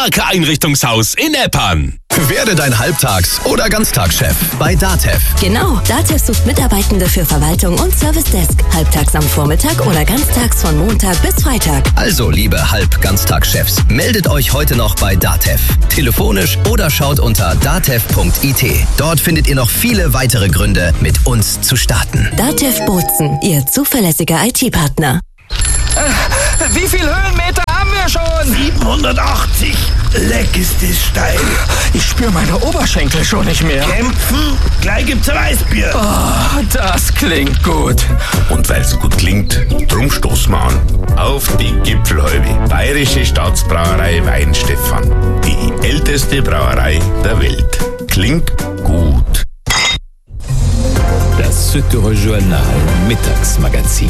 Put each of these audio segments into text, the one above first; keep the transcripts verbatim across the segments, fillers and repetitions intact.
Marke-Einrichtungshaus in Eppern. Werde dein Halbtags- oder Ganztagschef bei DATEV. Genau, DATEV sucht Mitarbeitende für Verwaltung und Service Desk. Halbtags am Vormittag oder ganztags von Montag bis Freitag. Also, liebe Halb-Ganztagschefs, meldet euch heute noch bei DATEV. Telefonisch oder schaut unter datev punkt it. Dort findet ihr noch viele weitere Gründe, mit uns zu starten. DATEV Bozen, Ihr zuverlässiger I T-Partner. Äh, wie viel Höhenmeter haben wir schon? siebenhundertachtzig. Leck ist das steil. Ich spüre meine Oberschenkel schon nicht mehr. Kämpfen? Gleich gibt's ein Weißbier. Oh, das klingt gut. Und weil's gut klingt, drum stoßen wir an. Auf die Gipfelhäube. Bayerische Staatsbrauerei Weinstefan. Die älteste Brauerei der Welt. Klingt gut. Das Südtirol Journal Mittagsmagazin.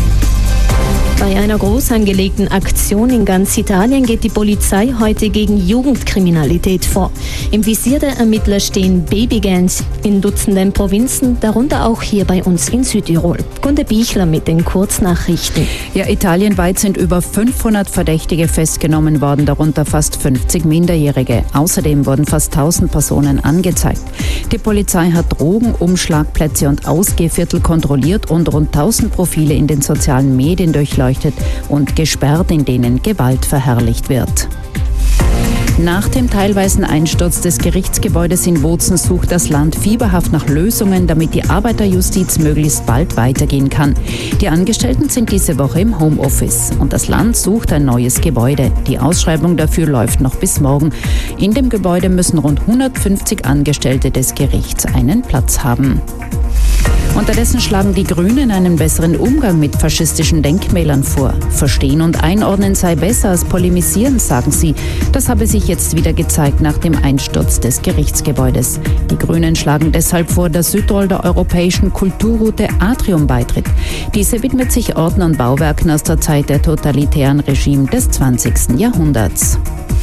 Bei einer groß angelegten Aktion in ganz Italien geht die Polizei heute gegen Jugendkriminalität vor. Im Visier der Ermittler stehen Babygangs in Dutzenden Provinzen, darunter auch hier bei uns in Südtirol. Gunde Bichler mit den Kurznachrichten. Ja, italienweit sind über fünfhundert Verdächtige festgenommen worden, darunter fast fünfzig Minderjährige. Außerdem wurden fast tausend Personen angezeigt. Die Polizei hat Drogen, Umschlagplätze und Ausgehviertel kontrolliert und rund tausend Profile in den sozialen Medien durchleuchtet und gesperrt, in denen Gewalt verherrlicht wird. Nach dem teilweisen Einsturz des Gerichtsgebäudes in Bozen sucht das Land fieberhaft nach Lösungen, damit die Arbeiterjustiz möglichst bald weitergehen kann. Die Angestellten sind diese Woche im Homeoffice und das Land sucht ein neues Gebäude. Die Ausschreibung dafür läuft noch bis morgen. In dem Gebäude müssen rund hundertfünfzig Angestellte des Gerichts einen Platz haben. Unterdessen schlagen die Grünen einen besseren Umgang mit faschistischen Denkmälern vor. Verstehen und einordnen sei besser als polemisieren, sagen sie. Das habe sich jetzt wieder gezeigt nach dem Einsturz des Gerichtsgebäudes. Die Grünen schlagen deshalb vor, dass Südtirol der europäischen Kulturroute Atrium beitritt. Diese widmet sich Orten und Bauwerken aus der Zeit der totalitären Regime des zwanzigsten Jahrhunderts.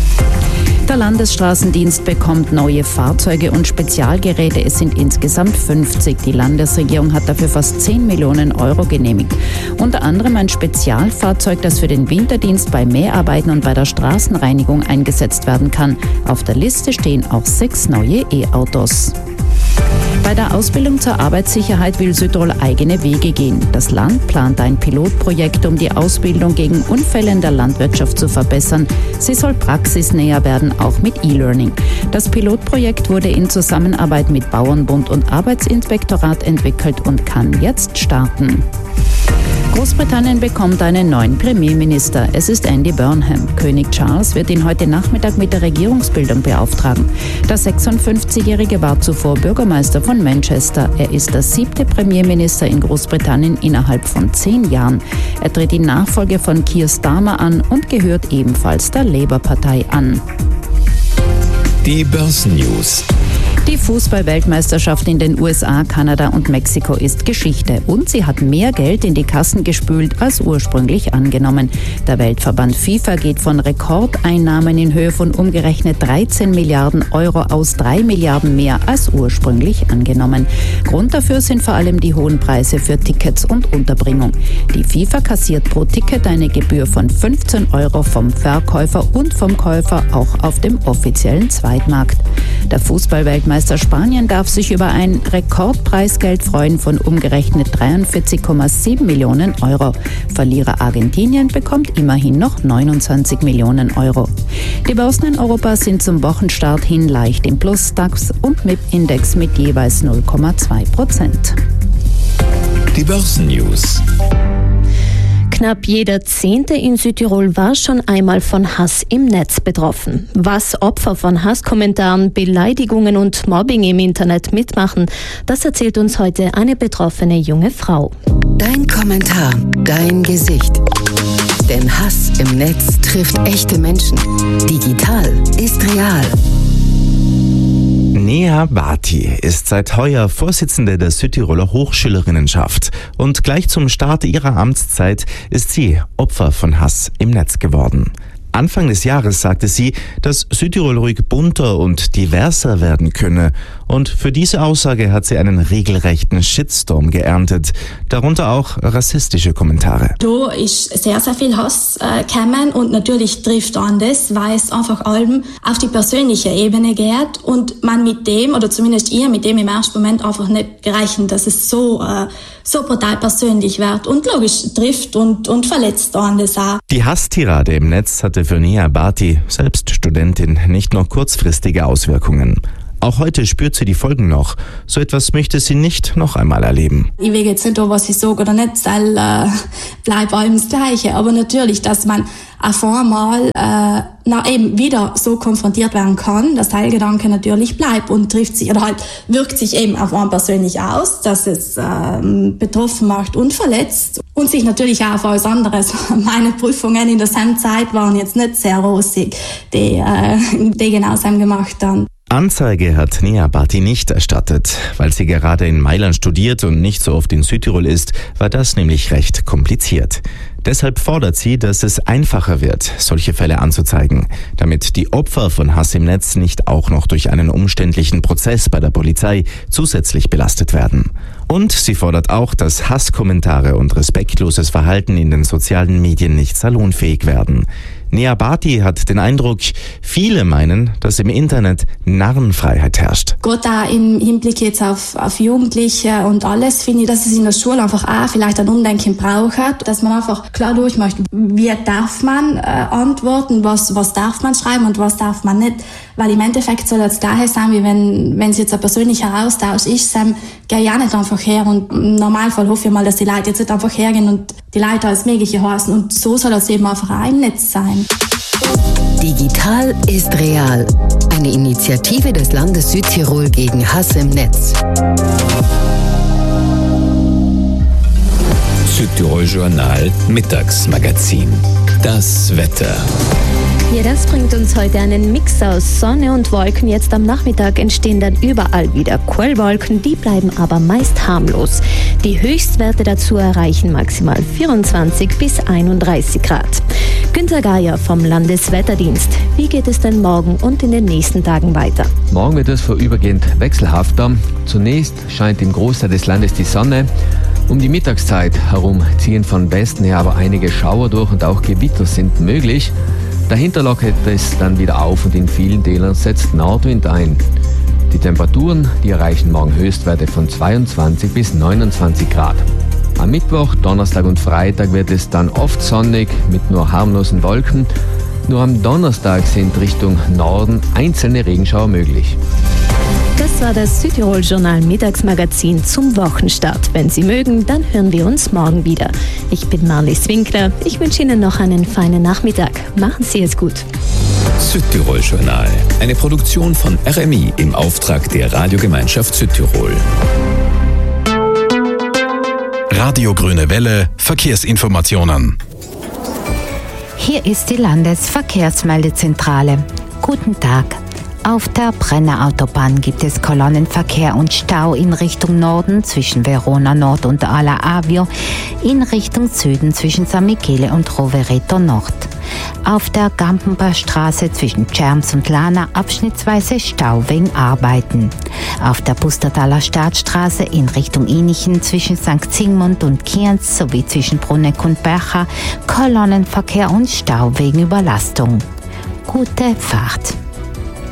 Der Landesstraßendienst bekommt neue Fahrzeuge und Spezialgeräte. Es sind insgesamt fünfzig. Die Landesregierung hat dafür fast zehn Millionen Euro genehmigt. Unter anderem ein Spezialfahrzeug, das für den Winterdienst bei Mäharbeiten und bei der Straßenreinigung eingesetzt werden kann. Auf der Liste stehen auch sechs neue E-Autos. Bei der Ausbildung zur Arbeitssicherheit will Südtirol eigene Wege gehen. Das Land plant ein Pilotprojekt, um die Ausbildung gegen Unfälle in der Landwirtschaft zu verbessern. Sie soll praxisnäher werden, auch mit E-Learning. Das Pilotprojekt wurde in Zusammenarbeit mit Bauernbund und Arbeitsinspektorat entwickelt und kann jetzt starten. Großbritannien bekommt einen neuen Premierminister. Es ist Andy Burnham. König Charles wird ihn heute Nachmittag mit der Regierungsbildung beauftragen. Der sechsundfünfzigjährige war zuvor Bürgermeister von Manchester. Er ist der siebte Premierminister in Großbritannien innerhalb von zehn Jahren. Er tritt die Nachfolge von Keir Starmer an und gehört ebenfalls der Labour-Partei an. Die Börsennews. Die Fußball-Weltmeisterschaft in den U S A, Kanada und Mexiko ist Geschichte und sie hat mehr Geld in die Kassen gespült als ursprünglich angenommen. Der Weltverband FIFA geht von Rekordeinnahmen in Höhe von umgerechnet dreizehn Milliarden Euro aus, drei Milliarden mehr als ursprünglich angenommen. Grund dafür sind vor allem die hohen Preise für Tickets und Unterbringung. Die FIFA kassiert pro Ticket eine Gebühr von fünfzehn Euro vom Verkäufer und vom Käufer auch auf dem offiziellen Zweitmarkt. Der Fußball-Weltmeister Spanien darf sich über ein Rekordpreisgeld freuen von umgerechnet dreiundvierzig Komma sieben Millionen Euro. Verlierer Argentinien bekommt immerhin noch neunundzwanzig Millionen Euro. Die Börsen in Europa sind zum Wochenstart hin leicht im Plus, DAX und M I P-Index mit jeweils null Komma zwei Prozent. Die Börsennews. Knapp jeder Zehnte in Südtirol war schon einmal von Hass im Netz betroffen. Was Opfer von Hasskommentaren, Beleidigungen und Mobbing im Internet mitmachen, das erzählt uns heute eine betroffene junge Frau. Dein Kommentar, dein Gesicht. Denn Hass im Netz trifft echte Menschen. Digital ist real. Nea Bhatti ist seit heuer Vorsitzende der Südtiroler Hochschülerinnenschaft und gleich zum Start ihrer Amtszeit ist sie Opfer von Hass im Netz geworden. Anfang des Jahres sagte sie, dass Südtirol ruhig bunter und diverser werden könne. Und für diese Aussage hat sie einen regelrechten Shitstorm geerntet. Darunter auch rassistische Kommentare. Da ist sehr, sehr viel Hass äh, gekommen und natürlich trifft an das, weil es einfach allem auf die persönliche Ebene geht und man mit dem, oder zumindest ihr mit dem im ersten Moment einfach nicht gerechnet, dass es so, äh, so brutal persönlich wird und logisch trifft und, und verletzt an das auch. Die Hasstirade im Netz hatte für Nea Bhatti, selbst Studentin, nicht nur kurzfristige Auswirkungen. Auch heute spürt sie die Folgen noch. So etwas möchte sie nicht noch einmal erleben. Ich will jetzt nicht, was ich sage oder nicht, weil äh, bleibt allem das Gleiche. Aber natürlich, dass man auf einmal äh, na, eben wieder so konfrontiert werden kann, dass Teilgedanke natürlich bleibt und trifft sich oder halt wirkt sich eben auf einen persönlich aus, dass es äh, betroffen macht und verletzt. Und sich natürlich auch auf alles anderes. Meine Prüfungen in derselben Zeit waren jetzt nicht sehr rosig, die, äh, die genau so gemacht haben. Anzeige hat Nea Bhatti nicht erstattet. Weil sie gerade in Mailand studiert und nicht so oft in Südtirol ist, war das nämlich recht kompliziert. Deshalb fordert sie, dass es einfacher wird, solche Fälle anzuzeigen, damit die Opfer von Hass im Netz nicht auch noch durch einen umständlichen Prozess bei der Polizei zusätzlich belastet werden. Und sie fordert auch, dass Hasskommentare und respektloses Verhalten in den sozialen Medien nicht salonfähig werden. Nea Bhatti hat den Eindruck, viele meinen, dass im Internet Narrenfreiheit herrscht. Gerade auch im Hinblick jetzt auf, auf Jugendliche und alles, finde ich, dass es in der Schule einfach auch vielleicht ein Umdenken braucht, dass man einfach klar durchmacht, wie darf man äh, antworten, was, was darf man schreiben und was darf man nicht. Weil im Endeffekt soll das Gleiche sein, wie wenn wenn es jetzt ein persönlicher Austausch ist, ähm, gehe ich auch nicht einfach her. Und im Normalfall hoffe ich mal, dass die Leute jetzt nicht einfach hergehen und die Leute alles Mögliche heißen. Und so soll das eben einfach auch im Netz sein. Digital ist real. Eine Initiative des Landes Südtirol gegen Hass im Netz. Südtirol Journal Mittagsmagazin. Das Wetter. Ja, das bringt uns heute einen Mix aus Sonne und Wolken. Jetzt am Nachmittag entstehen dann überall wieder Quellwolken, die bleiben aber meist harmlos. Die Höchstwerte dazu erreichen maximal vierundzwanzig bis einunddreißig Grad. Günter Geier vom Landeswetterdienst. Wie geht es denn morgen und in den nächsten Tagen weiter? Morgen wird es vorübergehend wechselhafter. Zunächst scheint im Großteil des Landes die Sonne. Um die Mittagszeit herum ziehen von Westen her aber einige Schauer durch und auch Gewitter sind möglich. Dahinter lockert es dann wieder auf und in vielen Tälern setzt Nordwind ein. Die Temperaturen, die erreichen morgen Höchstwerte von zweiundzwanzig bis neunundzwanzig Grad. Am Mittwoch, Donnerstag und Freitag wird es dann oft sonnig mit nur harmlosen Wolken. Nur am Donnerstag sind Richtung Norden einzelne Regenschauer möglich. Das war das Südtirol-Journal Mittagsmagazin zum Wochenstart. Wenn Sie mögen, dann hören wir uns morgen wieder. Ich bin Marlies Winkler. Ich wünsche Ihnen noch einen feinen Nachmittag. Machen Sie es gut. Südtirol Journal. Eine Produktion von R M I im Auftrag der Radiogemeinschaft Südtirol. Radio Grüne Welle, Verkehrsinformationen. Hier ist die Landesverkehrsmeldezentrale. Guten Tag. Auf der Brenner Autobahn gibt es Kolonnenverkehr und Stau in Richtung Norden zwischen Verona Nord und Ala Avio, in Richtung Süden zwischen San Michele und Rovereto Nord. Auf der Gampenbergstraße zwischen Czerms und Lana abschnittsweise Stau wegen Arbeiten. Auf der Pustertaler Stadtstraße in Richtung Inichen zwischen Sankt Zygmunt und Kienz sowie zwischen Bruneck und Bercha Kolonnenverkehr und Stau wegen Überlastung. Gute Fahrt!